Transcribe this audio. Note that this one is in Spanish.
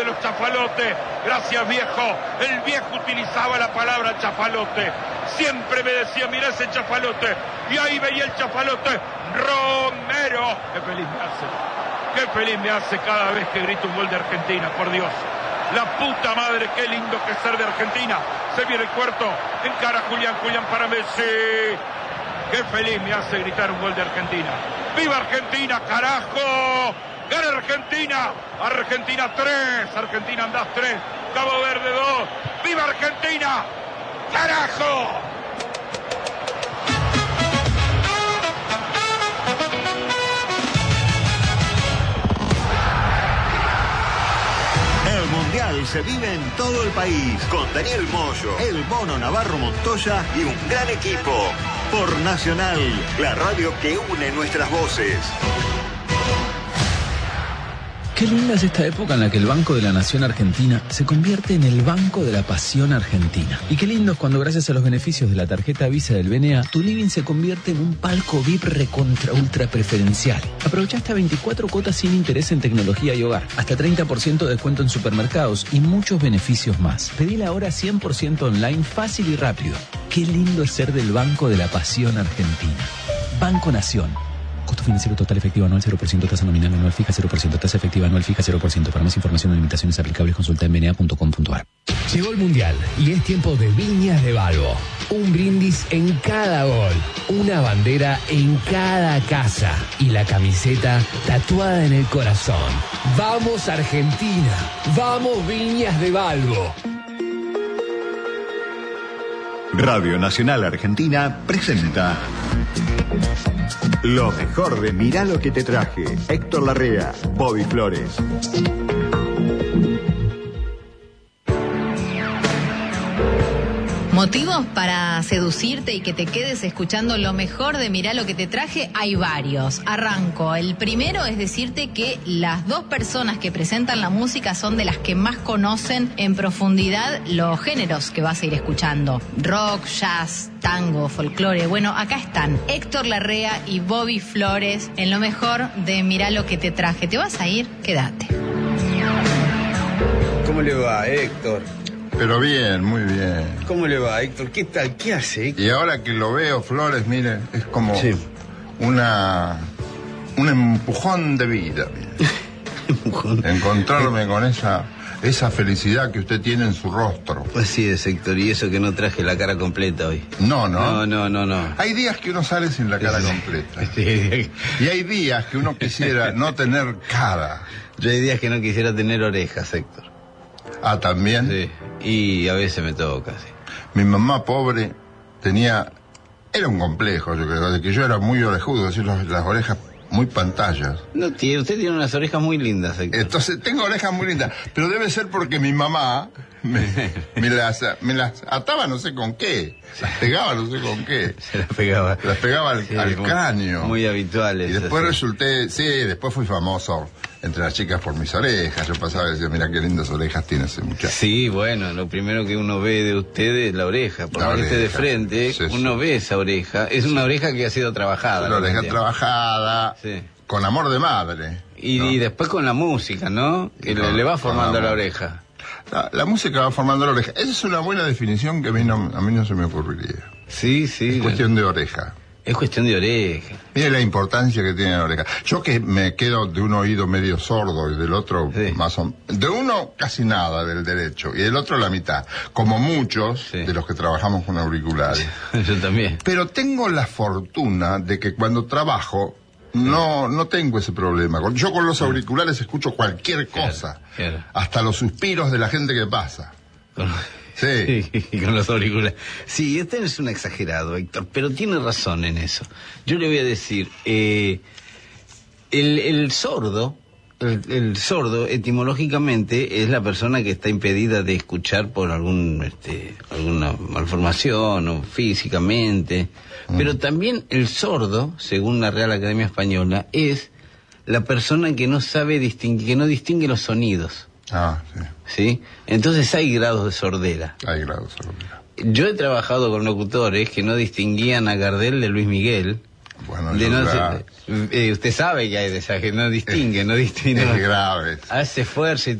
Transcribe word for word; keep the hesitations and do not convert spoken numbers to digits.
los chafalotes. Gracias, viejo. El viejo utilizaba la palabra chafalote. Siempre me decía, mira ese chafalote. Y ahí veía el chafalote. Romero. Qué feliz me hace. Qué feliz me hace cada vez que grito un gol de Argentina, por Dios. La puta madre, qué lindo que es ser de Argentina. Se viene el cuarto. Encara Julián, Julián para Messi. Qué feliz me hace gritar un gol de Argentina. ¡Viva Argentina, carajo! ¡Gana Argentina! Argentina tres. Argentina andás tres. Cabo Verde dos. ¡Viva Argentina! ¡Carajo! El Mundial se vive en todo el país con Daniel Moyo, el Mono Navarro Montoya y un gran equipo. Por Nacional, la radio que une nuestras voces. Qué linda es esta época en la que el Banco de la Nación Argentina se convierte en el Banco de la Pasión Argentina. Y qué lindo es cuando, gracias a los beneficios de la tarjeta Visa del B N A, tu living se convierte en un palco V I P recontra ultra preferencial. Aprovecha hasta veinticuatro cuotas sin interés en tecnología y hogar, hasta treinta por ciento de descuento en supermercados y muchos beneficios más. Pedila ahora cien por ciento online, fácil y rápido. Qué lindo es ser del Banco de la Pasión Argentina. Banco Nación. Costo financiero total efectivo anual cero por ciento, tasa nominal anual fija cero por ciento, tasa efectiva anual fija cero por ciento. Para más información o limitaciones aplicables consulta en b n a punto com punto a r. Llegó el Mundial y es tiempo de Viñas de Balbo. Un brindis en cada gol, una bandera en cada casa y la camiseta tatuada en el corazón. ¡Vamos Argentina! ¡Vamos Viñas de Balbo! Radio Nacional Argentina presenta lo mejor de Mirá lo que te traje. Héctor Larrea, Bobby Flores. Motivos para seducirte y que te quedes escuchando lo mejor de Mirá lo que te traje, hay varios. Arranco. El primero es decirte que las dos personas que presentan la música son de las que más conocen en profundidad los géneros que vas a ir escuchando. Rock, jazz, tango, folclore. Bueno, acá están Héctor Larrea y Bobby Flores en lo mejor de Mirá lo que te traje. ¿Te vas a ir? Quédate. ¿Cómo le va, Héctor? Pero bien, muy bien. ¿Cómo le va, Héctor? ¿Qué tal? ¿Qué hace, Héctor? Y ahora que lo veo, Flores, mire, es como sí. una un empujón de vida. Empujón. Encontrarme con esa esa felicidad que usted tiene en su rostro. Así es, Héctor, y eso que no traje la cara completa hoy. No, no. No, no, no, no. Hay días que uno sale sin la cara sí. completa. Sí. Y hay días que uno quisiera no tener cara. Yo hay días que no quisiera tener orejas, Héctor. Ah, ¿también? Sí, y a veces me toca, sí. Mi mamá, pobre, tenía... Era un complejo, yo creo, de que yo era muy orejudo, es decir, las, las orejas muy pantallas. No tiene, usted tiene unas orejas muy lindas, Héctor. Entonces, tengo orejas muy lindas, pero debe ser porque mi mamá me, me, las, me las ataba no sé con qué, las pegaba no sé con qué. Se las pegaba. Las pegaba al, sí, al muy, cráneo. Muy habituales. Y después así. resulté, sí, después fui famoso entre las chicas por mis orejas. Yo pasaba y decía, mira qué lindas orejas tiene ese muchacho. Sí, bueno, lo primero que uno ve de usted es la oreja. Por más que esté de frente, sí, uno sí. ve esa oreja. Es una oreja que ha sido trabajada. Una oreja trabajada, sí. Con amor de madre. Y, ¿no? y después con la música, ¿no? Que con, le, le va formando la amor. oreja. La, la música va formando la oreja. Esa es una buena definición que a mí no, a mí no se me ocurriría. Sí, sí. Es cuestión de oreja. Es cuestión de oreja. Mire la importancia que tiene la oreja. Yo que me quedo de un oído medio sordo y del otro sí. más o menos. De uno casi nada, del derecho, y del otro la mitad. Como muchos sí. de los que trabajamos con auriculares. Yo también. Pero tengo la fortuna de que cuando trabajo no no tengo ese problema. Yo con los auriculares escucho cualquier cosa. Claro, claro. Hasta los suspiros de la gente que pasa. Con... Sí. Y con los auriculares. Sí, este es un exagerado, Héctor, pero tiene razón en eso. Yo le voy a decir, eh, el, el sordo, el, el sordo etimológicamente es la persona que está impedida de escuchar por algún, este, alguna malformación o físicamente. Mm. Pero también el sordo, según la Real Academia Española, es la persona que no sabe distinguir, que no distingue los sonidos. Ah, sí. ¿Sí? Entonces hay grados de sordera. Hay grados de sordera. Yo he trabajado con locutores que no distinguían a Gardel de Luis Miguel. Bueno, de no, la... eh, usted sabe que hay de esas que no distingue, es, no distingue. Es grave. Hace fuerza y